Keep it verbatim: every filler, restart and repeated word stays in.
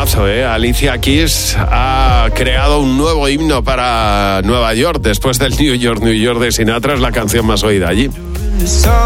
temazo, ¿eh? Alicia Keys ha creado un nuevo himno para Nueva York. Después del New York, New York de Sinatra, es la canción más oída allí.